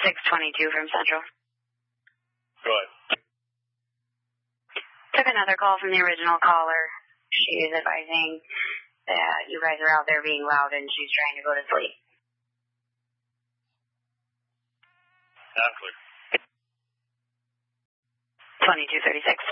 622 from Central. Go ahead. Took another call from the original caller. She is advising that you guys are out there being loud and she's trying to go to sleep. Not clear. 2236.